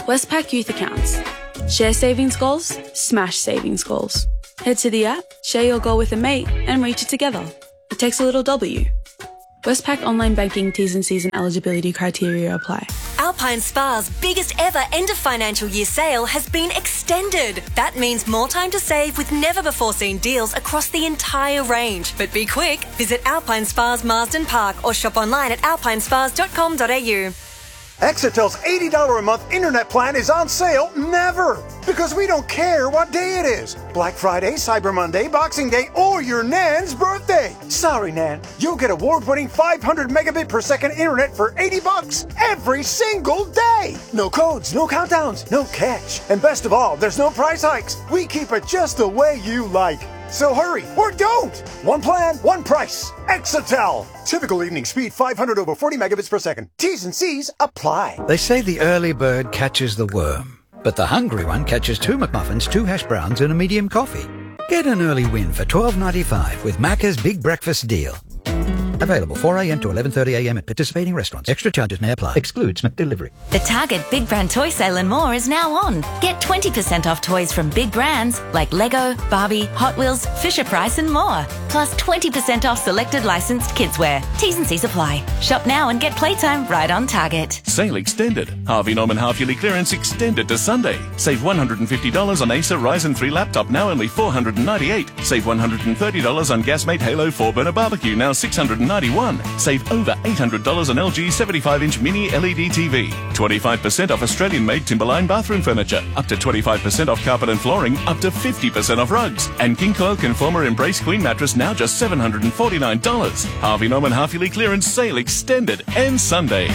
Westpac Youth Accounts. Share savings goals, smash savings goals. Head to the app, share your goal with a mate, and reach it together. It takes a little W. Westpac Online Banking T's and C's and eligibility criteria apply. Alpine Spa's biggest ever end of financial year sale has been extended. That means more time to save with never before seen deals across the entire range. But be quick, visit Alpine Spa's Marsden Park or shop online at alpinespas.com.au. Exetel's $80 a month internet plan is on sale never, because we don't care what day it is. Black Friday, Cyber Monday, Boxing Day, or your Nan's birthday. Sorry, Nan. You'll get award-winning 500 megabit per second internet for $80 every single day. No codes, no countdowns, no catch. And best of all, there's no price hikes. We keep it just the way you like. So hurry, or don't! One plan, one price. Exetel. Typical evening speed 500 over 40 megabits per second. T's and C's apply. They say the early bird catches the worm, but the hungry one catches 2 McMuffins, 2 hash browns and a medium coffee. Get an early win for $12.95 with Macca's Big Breakfast Deal. Available 4 a.m. to 11:30 a.m. at participating restaurants. Extra charges may apply. Excludes McDelivery. The Target Big Brand Toy Sale and more is now on. Get 20% off toys from big brands like Lego, Barbie, Hot Wheels, Fisher-Price and more. Plus 20% off selected licensed kidswear. T's and C's apply. Shop now and get playtime right on Target. Sale extended. Harvey Norman half-yearly clearance extended to Sunday. Save $150 on Acer Ryzen 3 laptop, now only $498. Save $130 on Gasmate Halo 4-burner barbecue, now $691. Save over $800 on LG 75-inch mini LED TV. 25% off Australian-made Timberline bathroom furniture. Up to 25% off carpet and flooring. Up to 50% off rugs. And King Coil Conformer Embrace Queen mattress, now just $749. Harvey Norman half-yearly clearance sale extended. Ends Sunday.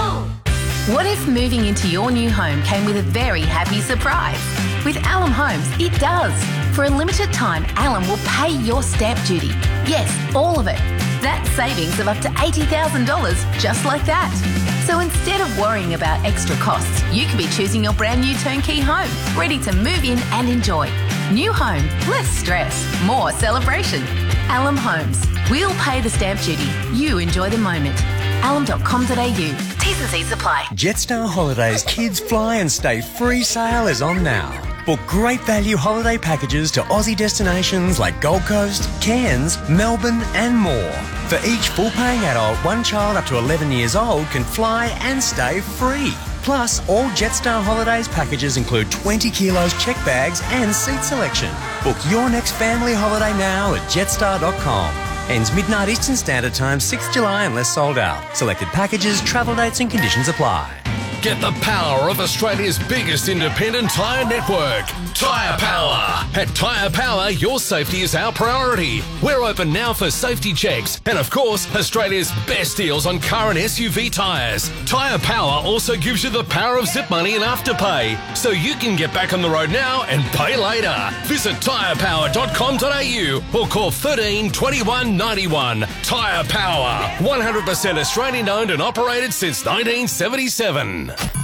What if moving into your new home came with a very happy surprise? With Alum Homes, it does. For a limited time, Alum will pay your stamp duty. Yes, all of it. That's savings of up to $80,000, just like that. So instead of worrying about extra costs, you could be choosing your brand new turnkey home, ready to move in and enjoy. New home, less stress, more celebration. Alum Homes. We'll pay the stamp duty. You enjoy the moment. alum.com.au. T's and C's apply. Jetstar Holidays Kids Fly and Stay Free sale is on now. Book great value holiday packages to Aussie destinations like Gold Coast, Cairns, Melbourne and more. For each full-paying adult, one child up to 11 years old can fly and stay free. Plus, all Jetstar Holidays packages include 20 kilos check bags and seat selection. Book your next family holiday now at jetstar.com. Ends midnight Eastern Standard Time, 6th July unless sold out. Selected packages, travel dates and conditions apply. Get the power of Australia's biggest independent tyre network, Tyre Power. At Tyre Power, your safety is our priority. We're open now for safety checks and, of course, Australia's best deals on car and SUV tyres. Tyre Power also gives you the power of zip money and afterpay, so you can get back on the road now and pay later. Visit tyrepower.com.au or call 13 21 91. Tyre Power, 100% Australian owned and operated since 1977.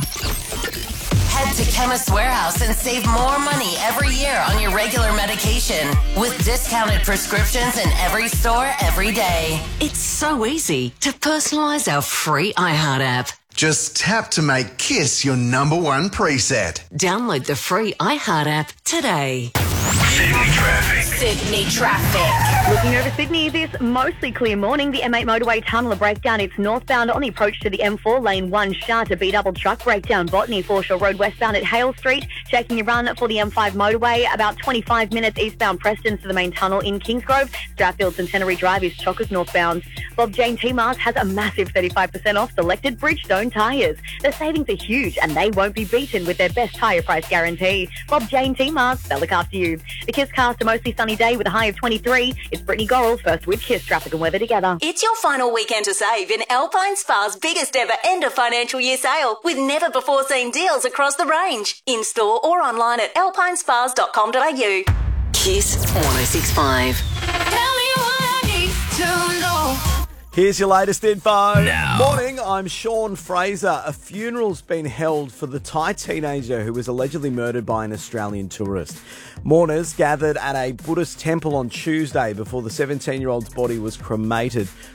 Head to Chemist Warehouse and save more money every year on your regular medication with discounted prescriptions in every store every day. It's so easy to personalise our free iHeart app. Just tap to make KISS your #1 preset. Download the free iHeart app today. Sydney traffic. Sydney traffic. Looking over Sydney, this mostly clear morning. The M8 motorway tunnel a breakdown. It's northbound on the approach to the M4, lane 1 Shah to B-double truck breakdown. Botany, Foreshore Road westbound at Hale Street. Checking your run for the M5 motorway. About 25 minutes eastbound Preston to the main tunnel in Kingsgrove. Strathfield Centenary Drive is chockers northbound. Bob Jane T-Mars has a massive 35% off selected Bridgestone tyres. The savings are huge and they won't be beaten with their best tyre price guarantee. Bob Jane T-Mars, they'll look after you. The KISS cast a mostly sunny day with a high of 23. It's Brittany Gorrell first with KISS traffic and weather together. It's your final weekend to save in Alpine Spa's biggest ever end of financial year sale with never before seen deals across the range. In store or online at alpinespas.com.au. KISS 106.5. Tell me what I need to know. Here's your latest info. Now. Morning, I'm Sean Fraser. A funeral's been held for the Thai teenager who was allegedly murdered by an Australian tourist. Mourners gathered at a Buddhist temple on Tuesday before the 17-year-old's body was cremated.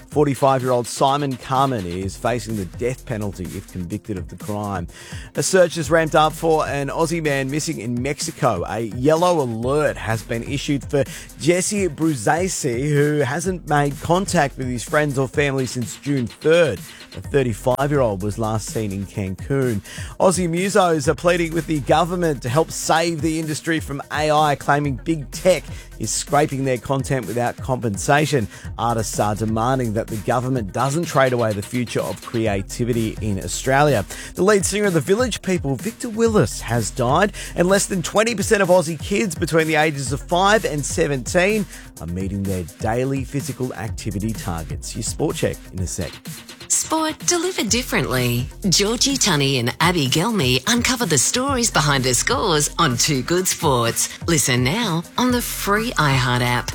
45-year-old Simon Carmen is facing the death penalty if convicted of the crime. A search has ramped up for an Aussie man missing in Mexico. A yellow alert has been issued for Jesse Bruzesi, who hasn't made contact with his friends or family since June 3rd. The 35-year-old was last seen in Cancun. Aussie musos are pleading with the government to help save the industry from AI, claiming big tech is scraping their content without compensation. Artists are demanding that the government doesn't trade away the future of creativity in Australia. The lead singer of the Village People, Victor Willis, has died, and less than 20% of Aussie kids between the ages of 5 and 17 are meeting their daily physical activity targets. Your sport check in a sec. Sport delivered differently. Georgie Tunney and Abby Gelmy uncover the stories behind the scores on Too Good Sports. Listen now on the free iHeart app.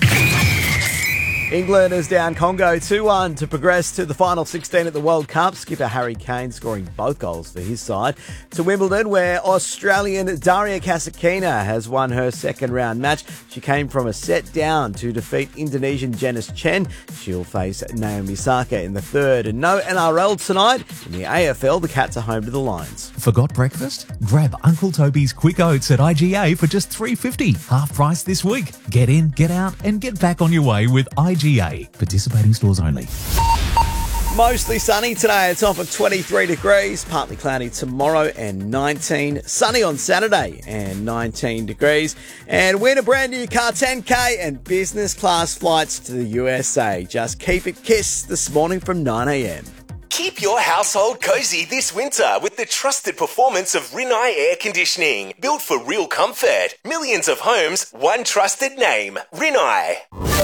England is down Congo 2-1 to progress to the final 16 at the World Cup. Skipper Harry Kane scoring both goals for his side. To Wimbledon, where Australian Daria Kasatkina has won her second round match. She came from a set down to defeat Indonesian Janice Chen. She'll face Naomi Osaka in the third. And no NRL tonight. In the AFL, the Cats are home to the Lions. Forgot breakfast? Grab Uncle Toby's Quick Oats at IGA for just $3.50. Half price this week. Get in, get out, and get back on your way with IGA. Participating stores only. Mostly sunny today. It's off at 23 degrees. Partly cloudy tomorrow and 19. Sunny on Saturday and 19 degrees. And win a brand new car 10K and business class flights to the USA. Just keep it KISS this morning from 9 a.m. Keep your household cozy this winter with the trusted performance of Rinnai Air Conditioning. Built for real comfort. Millions of homes, one trusted name. Rinnai.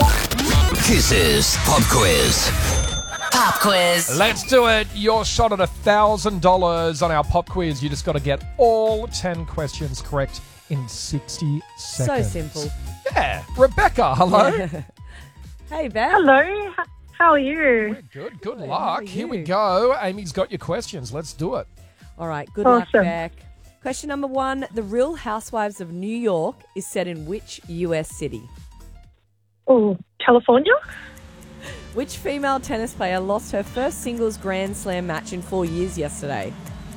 Kiss's Pop Quiz. Pop Quiz. Let's do it. Your shot at $1,000 on our Pop Quiz. You just got to get all 10 questions correct in 60 seconds. So simple. Yeah. Rebecca, hello. Yeah. Hey, Beth. Hello. How are you? We're good. Good luck. Here we go. Amy's got your questions. Let's do it. All right. Good luck, Beck. Question number 1. The Real Housewives of New York is set in which US city? Oh, California. Which female tennis player lost her first singles Grand Slam match in 4 years yesterday?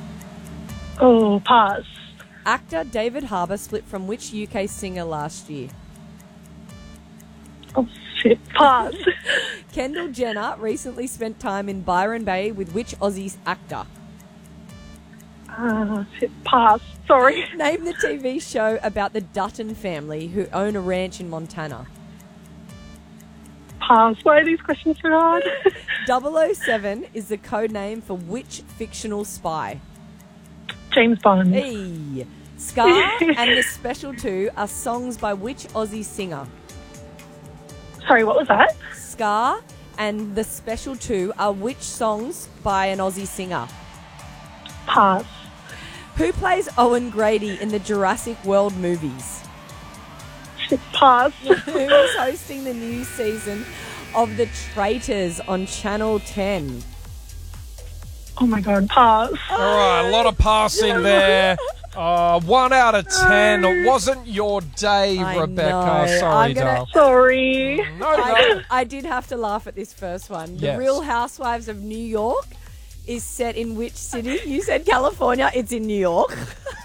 Oh, pass. Actor David Harbour split from which UK singer last year? Oh, shit. Pass. Kendall Jenner recently spent time in Byron Bay with which Aussie actor? Pass. Sorry. Name the TV show about the Dutton family who own a ranch in Montana. Pass. Why are these questions so hard? 007 is the code name for which fictional spy? James Bond. Hey. Scar and The Special Two are songs by which Aussie singer? Sorry, what was that? Scar and The Special Two are which songs by an Aussie singer? Pass. Who plays Owen Grady in the Jurassic World movies? Pass. Who is hosting the new season of The Traitors on Channel 10? Oh my God, pass. All right, a lot of passing there. 1 out of 10. It wasn't your day, Rebecca. know. Sorry, darling. Sorry. I did have to laugh at this first one. The Yes. Real Housewives of New York is set in which city? You said California. It's in New York.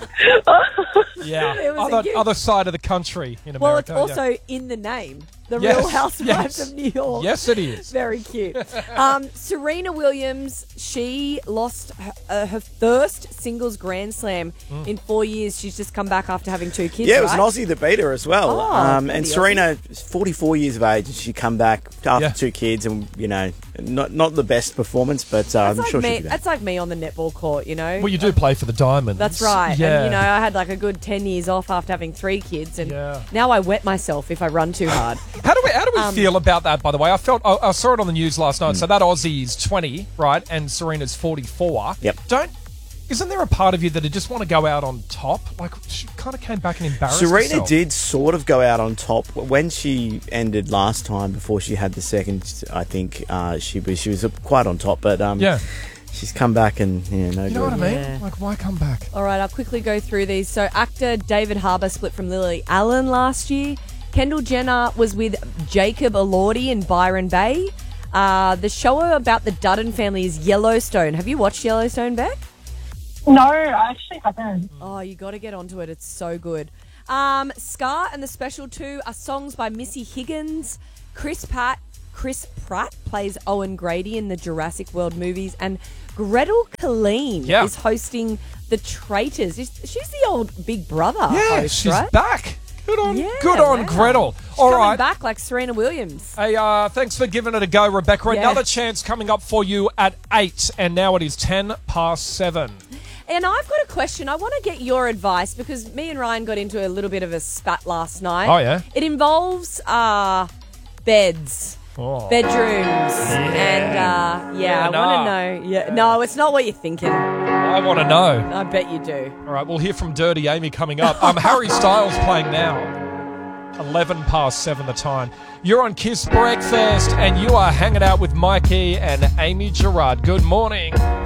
Yeah, It was a other side of the country in Well, it's America. also yeah. in the name. The Yes, Real Housewives yes. of New York. Yes, it is. Very cute. Serena Williams, she lost her first singles Grand Slam in 4 years. She's just come back after having 2 kids, Yeah, it was right? an Aussie that beat her as well. Oh, and Serena is 44 years of age, and she come back after 2 kids, and not the best performance, but I'm That's sure like she'll me. be back. That's like me on the netball court, you know. Well, you do play for the Diamonds. That's right. Yeah. And, I had like a good 10 years off after having 3 kids, and now I wet myself if I run too hard. How do we feel about that, by the way? I saw it on the news last night. So that Aussie is 20, right? And Serena's 44. Yep. Isn't there a part of you that just want to go out on top? Like, she kind of came back and embarrassed Serena herself. did sort of go out on top when she ended last time. Before she had the second, I think she was quite on top. But she's come back and no good. You know what I mean? Like, why come back? All right, I'll quickly go through these. So actor David Harbour split from Lily Allen last year. Kendall Jenner was with Jacob Elordi in Byron Bay. The show about the Dutton family is Yellowstone. Have you watched Yellowstone, Beck? No, I actually haven't. Oh, you got to get onto it. It's so good. Scar and the Special 2 are songs by Missy Higgins. Chris Pratt plays Owen Grady in the Jurassic World movies, and Gretel Killeen is hosting The Traitors. She's the old Big Brother host, she's right? back. Good on wow. Gretel. She's All coming right. back like Serena Williams. Hey, thanks for giving it a go, Rebecca. Yeah. Another chance coming up for you at 8, and now it is 7:10. And I've got a question. I want to get your advice because me and Ryan got into a little bit of a spat last night. Oh, yeah? It involves beds. Bedrooms. And, I want to know. Yeah. No, it's not what you're thinking. I want to know. I bet you do. All right, we'll hear from Dirty Amy coming up. Harry Styles playing now. 7:11 the time. You're on Kiss Breakfast, and you are hanging out with Mikey and Amy Gerard. Good morning.